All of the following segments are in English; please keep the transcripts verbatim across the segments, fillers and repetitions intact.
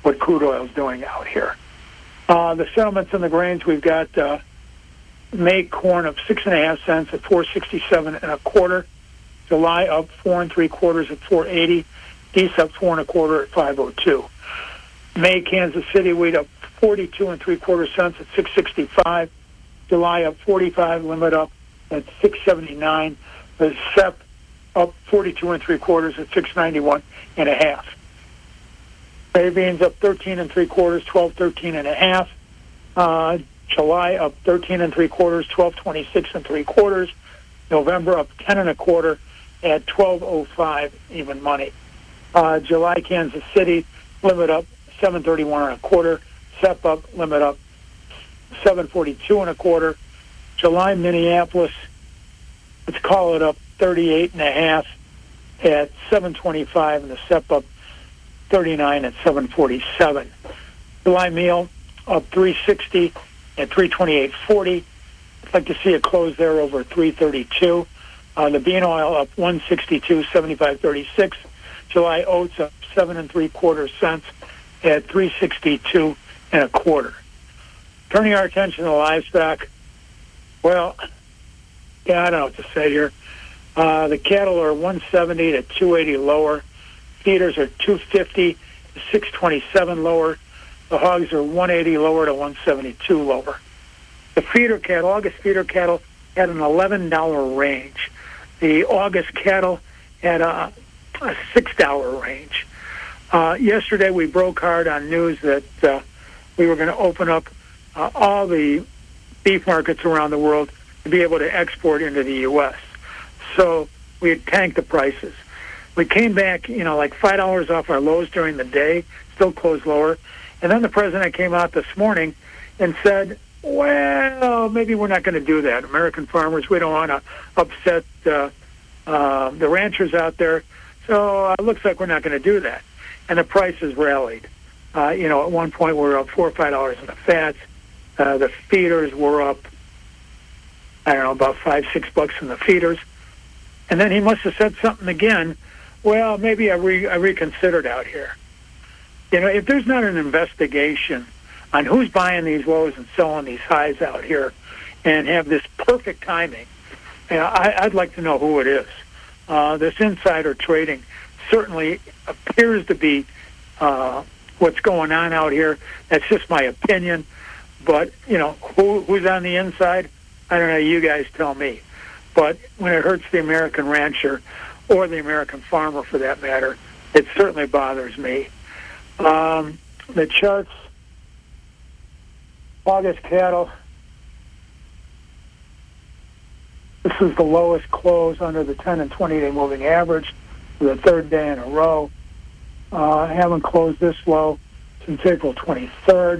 what crude oil is doing out here. Uh, the settlements in the grains, we've got uh, May corn of six and a half cents at four sixty-seven and a quarter. July up four and three quarters at four eighty. East up four and a quarter at five oh two. May Kansas City wheat up forty-two and three quarter cents at six sixty-five. July up forty-five, limit up at six seventy-nine. The S E P up forty-two and three quarters at six ninety-one and a half. Soybeans up thirteen and three quarters, twelve thirteen and a half. Uh, July up thirteen and three quarters, twelve twenty-six and three quarters. November up ten and a quarter at twelve oh five even money. Uh, July Kansas City limit up seven thirty-one and a quarter. S E P up, limit up seven forty-two and a quarter. July Minneapolis, let's call it up thirty-eight and a half at seven twenty-five, and the S E P up thirty-nine at seven forty-seven. July meal up three sixty at three twenty-eight forty. I'd like to see a close there over three thirty-two. Uh, the bean oil up one sixty-two seventy-five thirty-six. July oats up seven and three quarter cents at three sixty-two and a quarter. Turning our attention to livestock, well, yeah, I don't know what to say here. Uh, the cattle are one seventy to two eighty lower. Feeders are two fifty to six twenty-seven lower. The hogs are one eighty lower to one seventy-two lower. The feeder cattle, August feeder cattle, had an eleven dollar range. The August cattle had a, a six dollar range. Uh, yesterday we broke hard on news that uh, we were going to open up uh, all the beef markets around the world to be able to export into the U S. So we had tanked the prices. We came back, you know, like five dollars off our lows during the day, still closed lower. And then the president came out this morning and said, well, maybe we're not going to do that. American farmers, we don't want to upset uh, uh, the ranchers out there. So uh, it looks like we're not going to do that. And the prices rallied. Uh, you know, at one point we were up four or five dollars in the fats. Uh, the feeders were up, I don't know, about five, six bucks in the feeders. And then he must have said something again. Well, maybe I, re- I reconsidered out here. You know, if there's not an investigation on who's buying these lows and selling these highs out here and have this perfect timing, you know, I, I'd like to know who it is. Uh, this insider trading certainly appears to be uh, what's going on out here. That's just my opinion. But, you know, who, who's on the inside? I don't know. You guys tell me. But when it hurts the American rancher or the American farmer, for that matter, it certainly bothers me. Um, the charts, August cattle, this is the lowest close under the ten and twenty-day moving average for the third day in a row. Uh, I haven't closed this low since April twenty-third.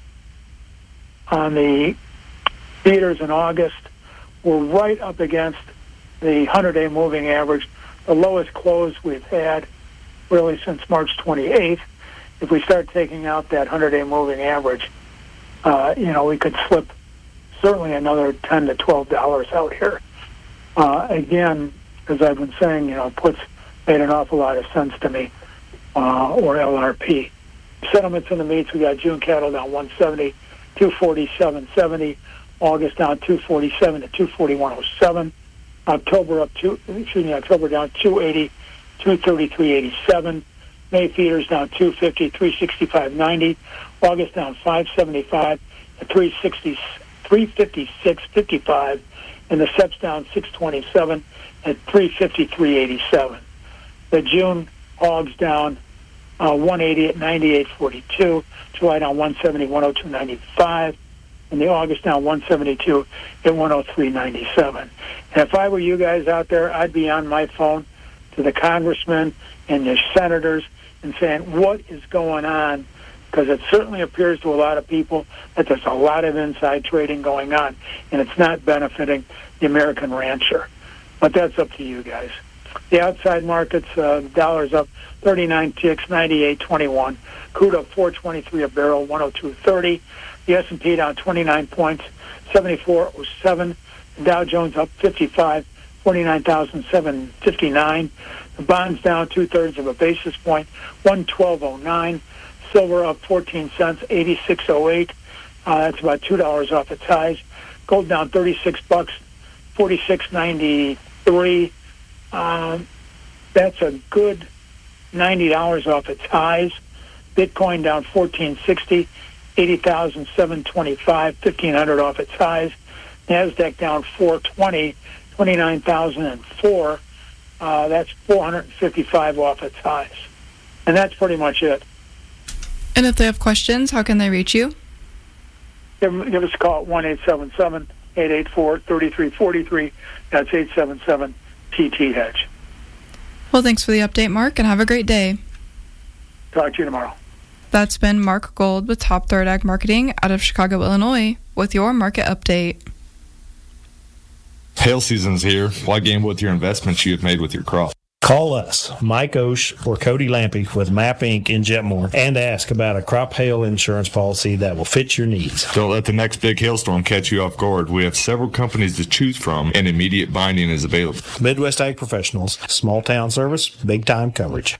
On the feeders in August, we're right up against the hundred-day moving average, the lowest close we've had really since March twenty-eighth. If we start taking out that hundred-day moving average, uh, you know, we could slip certainly another ten to twelve dollars out here. Uh, again, as I've been saying, you know, puts made an awful lot of sense to me, uh, or L R P. Settlements in the meats, we got June cattle down one seventy, two forty-seven seventy. August down two forty-seven to two forty-one oh seven. October up two, excuse me, October down two eighty, two thirty-three eighty-seven. May feeders down two fifty, three sixty-five ninety. August down five seventy-five to three sixty, three fifty-six fifty-five. And the S E P's down six twenty-seven at three fifty-three eighty-seven. The June hogs down uh, one eighty at ninety-eight forty-two. July down one seventy, one oh two ninety-five. And the August down one seventy-two at one oh three ninety-seven. And if I were you guys out there, I'd be on my phone to the congressmen and the senators and saying, what is going on? Because it certainly appears to a lot of people that there's a lot of inside trading going on, and it's not benefiting the American rancher. But that's up to you guys. The outside markets, uh, the dollar's up thirty-nine ticks, ninety-eight twenty-one. Crude up four twenty-three a barrel, one oh two thirty. The S and P down twenty-nine points, seventy-four oh seven. The Dow Jones up fifty-five, forty-nine thousand seven hundred fifty-nine. The bonds down two-thirds of a basis point, one twelve oh nine. Silver up fourteen cents, eighty-six oh eight. Uh, that's about two dollars off its highs. Gold down thirty-six bucks, forty-six ninety-three. Um, that's a good ninety dollars off its highs. Bitcoin down fourteen sixty, eighty thousand seven hundred twenty-five, fifteen hundred off its highs. Nasdaq down four twenty, twenty-nine thousand four. Uh, that's four hundred fifty-five off its highs. And that's pretty much it. And if they have questions, how can they reach you? Give, give us a call at one eight seven seven, eight eight four, three three four three. That's eight seven seven T T Hedge. Well, thanks for the update, Mark, and have a great day. Talk to you tomorrow. That's been Mark Gold with Top Third Ag Marketing out of Chicago, Illinois, with your market update. Hail season's here. Why gamble with your investments you have made with your crop? Call us, Mike Osh or Cody Lampy with Map Incorporated in Jetmore, and ask about a crop hail insurance policy that will fit your needs. Don't let the next big hailstorm catch you off guard. We have several companies to choose from, and immediate binding is available. Midwest Ag Professionals, small town service, big time coverage.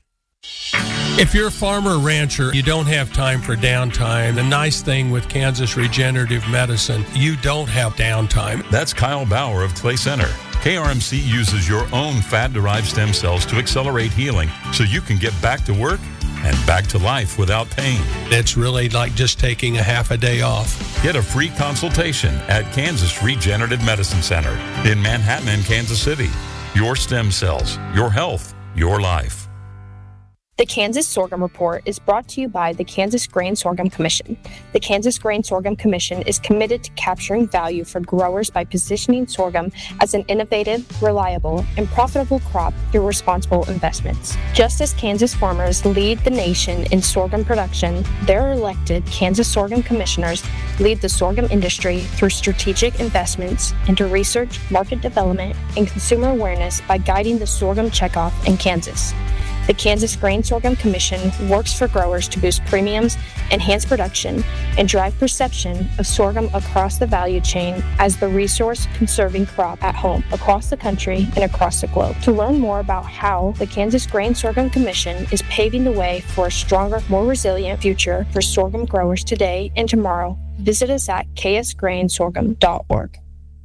If you're a farmer or rancher, you don't have time for downtime. The nice thing with Kansas Regenerative Medicine, you don't have downtime. That's Kyle Bauer of Clay Center. K R M C uses your own fat-derived stem cells to accelerate healing so you can get back to work and back to life without pain. It's really like just taking a half a day off. Get a free consultation at Kansas Regenerative Medicine Center in Manhattan and Kansas City. Your stem cells, your health, your life. The Kansas Sorghum Report is brought to you by the Kansas Grain Sorghum Commission. The Kansas Grain Sorghum Commission is committed to capturing value for growers by positioning sorghum as an innovative, reliable, and profitable crop through responsible investments. Just as Kansas farmers lead the nation in sorghum production, their elected Kansas Sorghum Commissioners lead the sorghum industry through strategic investments into research, market development, and consumer awareness by guiding the sorghum checkoff in Kansas. The Kansas Grain Sorghum Commission works for growers to boost premiums, enhance production, and drive perception of sorghum across the value chain as the resource-conserving crop at home, across the country, and across the globe. To learn more about how the Kansas Grain Sorghum Commission is paving the way for a stronger, more resilient future for sorghum growers today and tomorrow, visit us at k s grain sorghum dot org.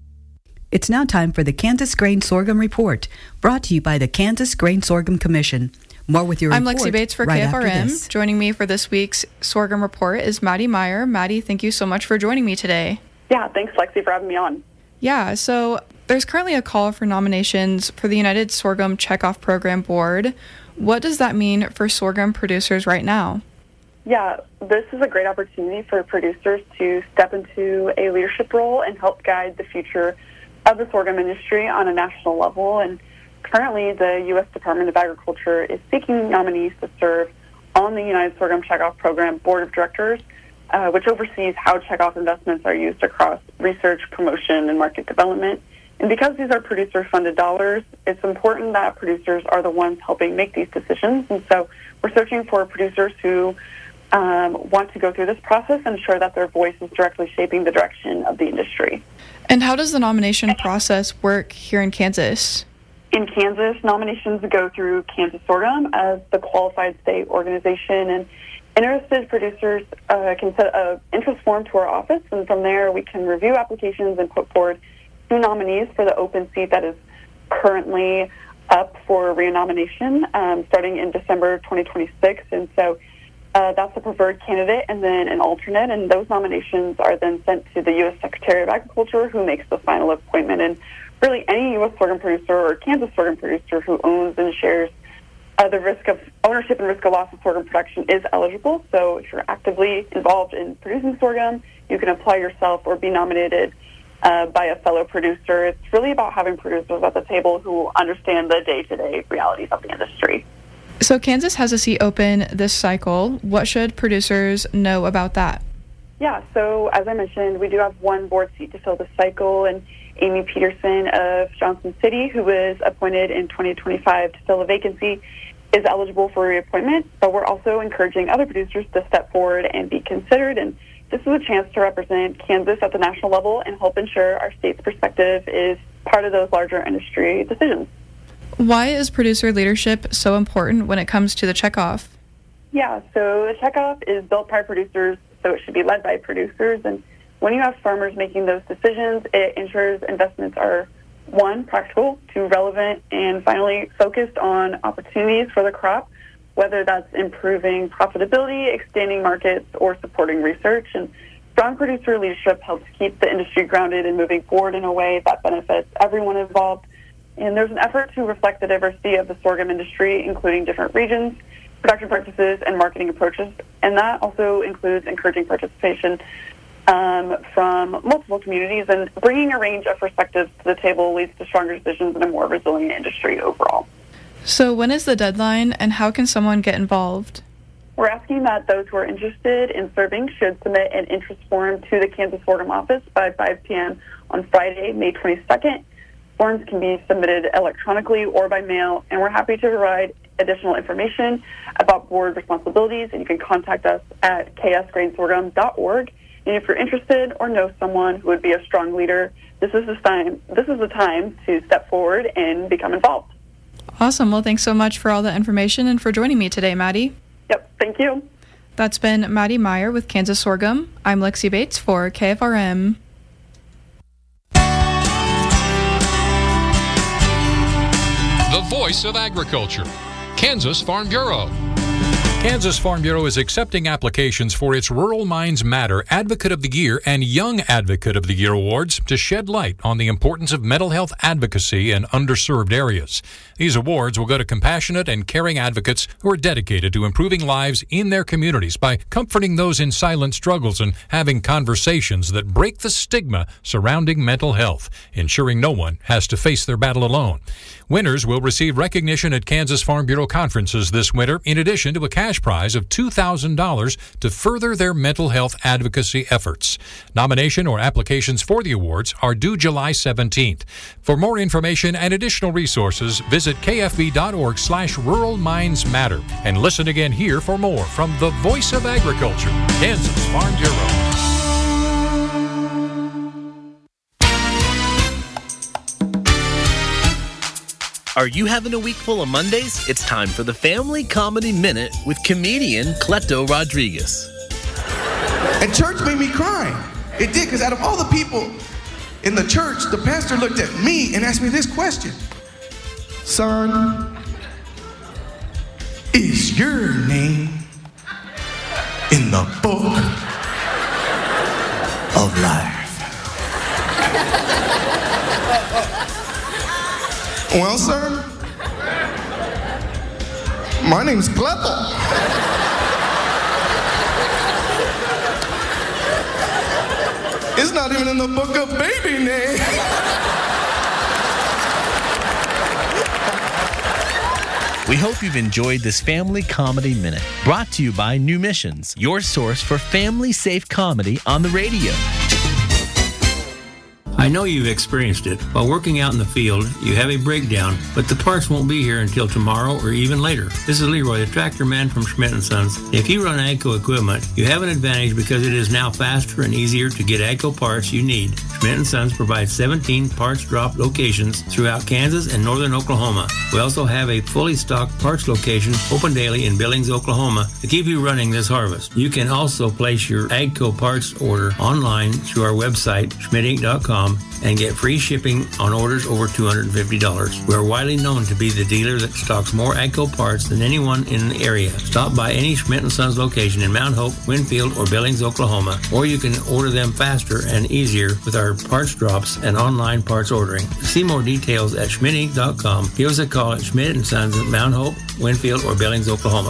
It's now time for the Kansas Grain Sorghum Report, brought to you by the Kansas Grain Sorghum Commission. More with your I'm report Lexi Bates for right K F R M. Joining me for this week's Sorghum Report is Maddie Meyer. Maddie, thank you so much for joining me today. Yeah, thanks, Lexi, for having me on. Yeah, so there's currently a call for nominations for the United Sorghum Checkoff Program Board. What does that mean for sorghum producers right now? Yeah, this is a great opportunity for producers to step into a leadership role and help guide the future of the sorghum industry on a national level. And currently, the U S Department of Agriculture is seeking nominees to serve on the United Sorghum Checkoff Program Board of Directors, uh, which oversees how checkoff investments are used across research, promotion, and market development. And because these are producer-funded dollars, it's important that producers are the ones helping make these decisions. And so we're searching for producers who um, want to go through this process and ensure that their voice is directly shaping the direction of the industry. And how does the nomination process work here in Kansas? In Kansas, nominations go through Kansas Sorghum as the qualified state organization, and interested producers uh, can set an interest form to our office, and from there we can review applications and put forward two nominees for the open seat that is currently up for renomination um, starting in December twenty twenty-six. And so uh, that's a preferred candidate and then an alternate, and those nominations are then sent to the U S Secretary of Agriculture, who makes the final appointment. And really, any U S sorghum producer or Kansas sorghum producer who owns and shares uh, the risk of ownership and risk of loss of sorghum production is eligible. So if you're actively involved in producing sorghum, you can apply yourself or be nominated uh, by a fellow producer. It's really about having producers at the table who understand the day-to-day realities of the industry. So Kansas has a seat open this cycle. What should producers know about that? Yeah, so as I mentioned, we do have one board seat to fill this cycle, and Amy Peterson of Johnson City, who was appointed in twenty twenty-five to fill a vacancy, is eligible for reappointment, but we're also encouraging other producers to step forward and be considered, and this is a chance to represent Kansas at the national level and help ensure our state's perspective is part of those larger industry decisions. Why is producer leadership so important when it comes to the checkoff? Yeah, so the checkoff is built by producers, so it should be led by producers. And when you have farmers making those decisions, it ensures investments are, one, practical, two, relevant, and finally, focused on opportunities for the crop, whether that's improving profitability, expanding markets, or supporting research. And strong producer leadership helps keep the industry grounded and moving forward in a way that benefits everyone involved. And there's an effort to reflect the diversity of the sorghum industry, including different regions, production practices, and marketing approaches. And that also includes encouraging participation um, from multiple communities, and bringing a range of perspectives to the table leads to stronger decisions and a more resilient industry overall. So when is the deadline, and how can someone get involved? We're asking that those who are interested in serving should submit an interest form to the Kansas Sorghum office by five p.m. on Friday, May twenty-second. Forms can be submitted electronically or by mail, and we're happy to provide additional information about board responsibilities, and you can contact us at k s grain sorghum dot org. And if you're interested or know someone who would be a strong leader, this is the time, this is the time to step forward and become involved. Awesome. Well, thanks so much for all the information and for joining me today, Maddie. Yep, thank you. That's been Maddie Meyer with Kansas Sorghum. I'm Lexi Bates for K F R M. The voice of agriculture, Kansas Farm Bureau. Kansas Farm Bureau is accepting applications for its Rural Minds Matter Advocate of the Year and Young Advocate of the Year awards to shed light on the importance of mental health advocacy in underserved areas. These awards will go to compassionate and caring advocates who are dedicated to improving lives in their communities by comforting those in silent struggles and having conversations that break the stigma surrounding mental health, ensuring no one has to face their battle alone. Winners will receive recognition at Kansas Farm Bureau conferences this winter, in addition to a cash prize of two thousand dollars to further their mental health advocacy efforts. Nomination or applications for the awards are due July seventeenth. For more information and additional resources, visit k f b dot org slash rural minds matter and listen again here for more from the Voice of Agriculture, Kansas Farm Bureau. Are you having a week full of Mondays? It's time for the Family Comedy Minute with comedian Cleto Rodriguez. And church made me cry. It did, because out of all the people in the church, the pastor looked at me and asked me this question. Son, is your name in the book of life? Well, sir, my name's Cleto. It's not even in the book of baby name. We hope you've enjoyed this Family Comedy Minute, brought to you by New Missions, your source for family-safe comedy on the radio. I know you've experienced it. While working out in the field, you have a breakdown, but the parts won't be here until tomorrow or even later. This is Leroy, the tractor man from Schmidt and Sons. If you run AGCO equipment, you have an advantage because it is now faster and easier to get AGCO parts you need. Schmidt and Sons provides seventeen parts drop locations throughout Kansas and northern Oklahoma. We also have a fully stocked parts location open daily in Billings, Oklahoma to keep you running this harvest. You can also place your AGCO parts order online through our website, schmidt inc dot com, and get free shipping on orders over two hundred fifty dollars. We are widely known to be the dealer that stocks more AGCO parts than anyone in the area. Stop by any Schmidt and Sons location in Mount Hope, Winfield, or Billings, Oklahoma, or you can order them faster and easier with our parts drops and online parts ordering. See more details at schmidt inc dot com. Give us a call at Schmidt and Sons at Mount Hope, Winfield, or Billings, Oklahoma.